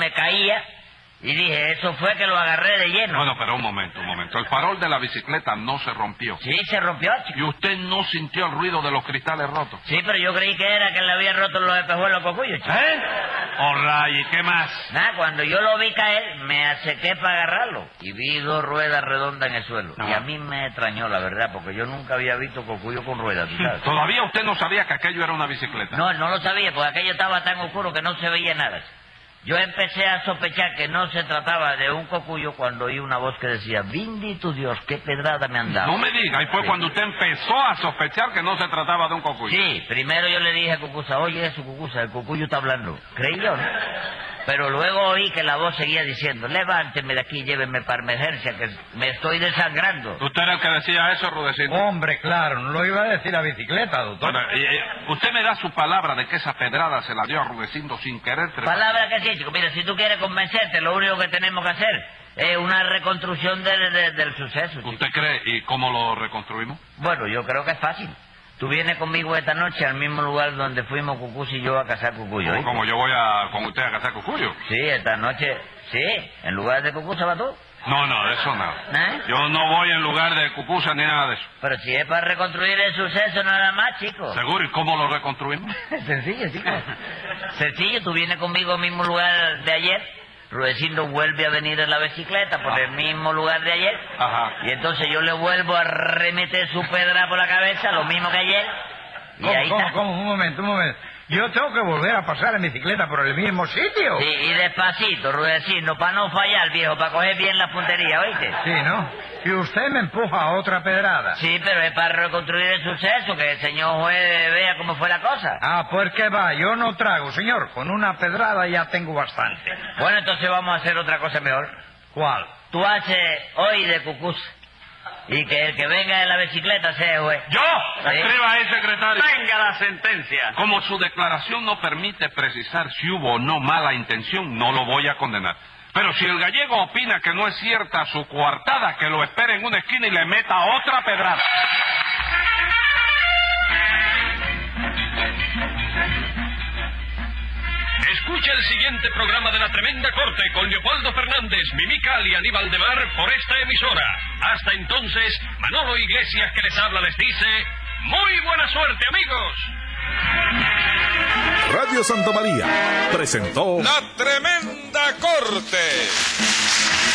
me caía y dije, eso fue que lo agarré de lleno. Bueno, pero un momento. El farol de la bicicleta no se rompió. Sí, se rompió, chico. ¿Y usted no sintió el ruido de los cristales rotos? Sí, pero yo creí que era que le había roto los espejuelos cocuyos, chico. ¿Y qué más? Nada, cuando yo lo vi caer, me acerqué para agarrarlo y vi 2 ruedas redondas en el suelo. Y a mí me extrañó, la verdad, porque yo nunca había visto cocuyo con ruedas, ¿tú sabes? ¿Todavía usted no sabía que aquello era una bicicleta? No lo sabía, porque aquello estaba tan oscuro que no se veía nada. Yo empecé a sospechar que no se trataba de un cocuyo cuando oí una voz que decía, bendito Dios, qué pedrada me han dado. No me diga, y fue Sí. cuando usted empezó a sospechar que no se trataba de un cocuyo. Sí, primero yo le dije a Cucusa, oye eso, Cucusa, el cocuyo está hablando. Creí yo, ¿no? Pero luego oí que la voz seguía diciendo, levánteme de aquí, llévenme para emergencia, que me estoy desangrando. ¿Usted era el que decía eso, Rudecindo? Hombre, claro, no lo iba a decir a bicicleta, doctor. Bueno, usted me da su palabra de que esa pedrada se la dio a Rudecindo sin querer. Palabra que sí, chico. Mira, si tú quieres convencerte, lo único que tenemos que hacer es una reconstrucción del suceso, chico. ¿Usted cree? ¿Y cómo lo reconstruimos? Bueno, yo creo que es fácil. Tú vienes conmigo esta noche al mismo lugar donde fuimos Cucusa y yo a cazar cucuyo. ¿oíste? ¿Cómo yo voy con usted a cazar cucuyo? Sí, esta noche, sí, en lugar de Cucusa va tú. No, de eso nada. ¿Eh? Yo no voy en lugar de Cucusa ni nada de eso. Pero si es para reconstruir el suceso nada más, chico. ¿Seguro? ¿Y cómo lo reconstruimos? Sencillo, chico. Sencillo, tú vienes conmigo al mismo lugar de ayer. Rudecindo vuelve a venir en la bicicleta por el mismo lugar de ayer. Ajá. Y entonces yo le vuelvo a remeter su pedra por la cabeza, lo mismo que ayer. Y ahí está. ¿Cómo? Un momento. Yo tengo que volver a pasar en bicicleta por el mismo sitio. Sí, y despacito, Rudecindo, para no fallar, viejo, para coger bien la puntería, ¿oíste? Sí, ¿no? Y usted me empuja a otra pedrada. Sí, pero es para reconstruir el suceso, que el señor juez vea cómo fue la cosa. Ah, pues que va, yo no trago, señor. Con una pedrada ya tengo bastante. Bueno, entonces vamos a hacer otra cosa mejor. ¿Cuál? Tú haces hoy de Cucusa. Y que el que venga en la bicicleta sea juez. ¡Yo! Sí. Escriba ahí, secretario. Venga la sentencia. Como su declaración no permite precisar si hubo o no mala intención, no lo voy a condenar. Pero si el gallego opina que no es cierta su coartada, que lo espere en una esquina y le meta otra pedrada. Escucha el siguiente programa de La Tremenda Corte con Leopoldo Fernández, Mimical y Aníbal de Mar por esta emisora. Hasta entonces, Manolo Iglesias que les habla les dice, ¡muy buena suerte, amigos! Radio Santa María presentó La Tremenda Corte.